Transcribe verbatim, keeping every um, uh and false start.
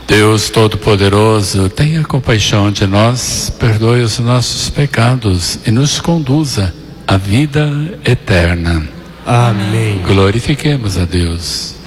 Deus Todo-Poderoso, tenha compaixão de nós, perdoe os nossos pecados e nos conduza à vida eterna. Amém. Glorifiquemos a Deus.